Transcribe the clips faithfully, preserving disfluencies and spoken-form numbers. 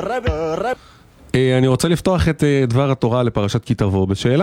אני רוצה לפתוח את דבר התורה לפרשת כי תבוא בשאלה.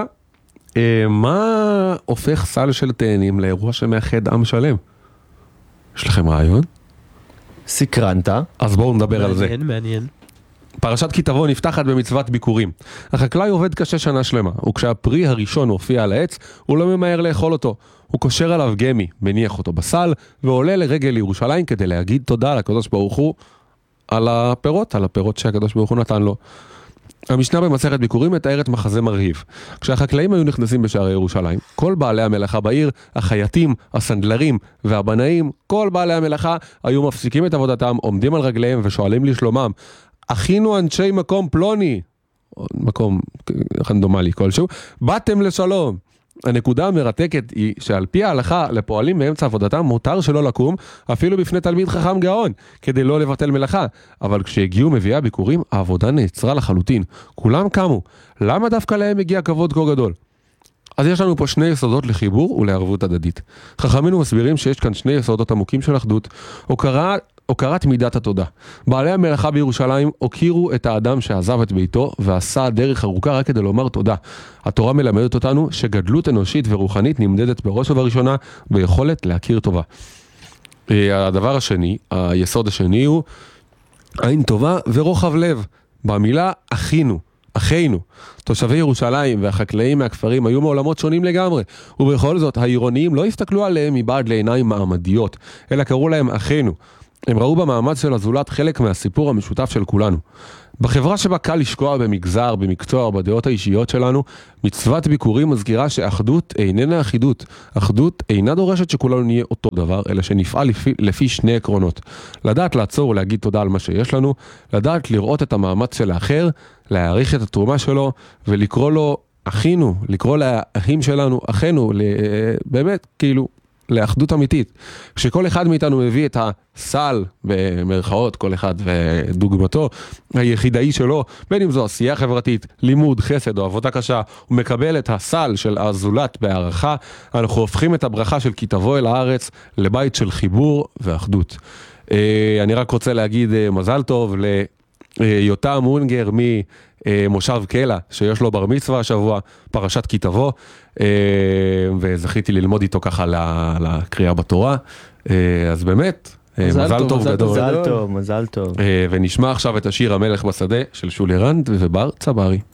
מה הופך סל של תאנים לאירוע שמאחד עם שלם? יש לכם רעיון? סקרנת. אז בואו נדבר על זה. מעניין, מעניין. פרשת כי תבוא נפתחת במצוות ביקורים. החקלאי עובד קשה שנה שלמה, וכשהפרי הראשון מופיע על העץ, הוא לא ממהר לאכול אותו. הוא קושר עליו גמי, מניח אותו בסל, ועולה לרגל ירושלים כדי להגיד תודה לקדוש ברוך הוא על הפירות, על הפירות שהקדוש ברוך הוא נתן לו. המשנה במסכת ביקורים מתארת מחזה מרהיב. כשהחקלאים היו נכנסים בשערי ירושלים, כל בעלי המלאכה בעיר, החייטים, הסנדלרים והבנאים, כל בעלי המלאכה היו מפסיקים את עבודתם, עומדים על רגליהם ושואלים לשלומם, אחינו אנשי מקום פלוני, מקום רנדומלי כלשהו, באתם לשלום. הנקודה המרתקת היא שעל פי ההלכה לפועלים באמצע עבודתם מותר שלא לקום אפילו בפני תלמיד חכם גאון כדי לא לבטל מלאכה, אבל כשהגיעו מביאי הביקורים העבודה נעצרה לחלוטין, כולם קמו. למה דווקא להם הגיע כבוד כה גדול? אז יש לנו פה שני יסודות לחיבור ולערבות הדדית. חכמינו מסבירים שיש כאן שני יסודות עמוקים של אחדות, הוקרה הוקרת מידת התודה. בעלי המלאכה בירושלים הוקירו את האדם שעזב את ביתו ועשה דרך ארוכה רק כדי לומר תודה. התורה מלמדת אותנו שגדלות אנושית ורוחנית נמדדת בראש ובראשונה ביכולת להכיר טובה. הדבר השני, היסוד השני הוא עין טובה ורוחב לב. במילה אחינו, אחינו. תושבי ירושלים והחקלאים מהכפרים היו מעולמות שונים לגמרי, ובכל זאת העירוניים לא הסתכלו עליהם מבעד לעיניים מעמדיות, אלא קראו להם אחינו. הם ראו במעמד של הזולת חלק מהסיפור המשותף של כולנו. בחברה שבה קל לשקוע במגזר, במקצוע או בדעות האישיות שלנו, מצוות ביקורים מזכירה שאחדות איננה אחידות. אחדות אינה דורשת שכולנו נהיה אותו דבר, אלא שנפעל לפי, לפי שני עקרונות. לדעת לעצור ולהגיד תודה על מה שיש לנו, לדעת לראות את המאמץ של האחר, להעריך את התרומה שלו, ולקרוא לו אחינו, לקרוא לאחים שלנו אחינו, באמת כאילו לאחדות אמיתית. כשכל אחד מאיתנו מביא את הסל, במרכאות, כל אחד ודוגמתו, היחידאי שלו, בין אם זו עשייה חברתית, לימוד, חסד או עבודה קשה, הוא מקבל את הסל של הזולת בהערכה, אנחנו הופכים את הברכה של כי תבוא אל הארץ לבית של חיבור ואחדות. אני רק רוצה להגיד מזל טוב ליותם מונגר ממושב קלע, שיש לו בר מצווה השבוע, פרשת כי תבוא, וזכיתי ללמוד איתו ככה לקריאה בתורה, אז באמת, מזל טוב גדול. מזל טוב, מזל טוב. ונשמע עכשיו את השיר המלך בשדה של שולי רנד ובר צברי.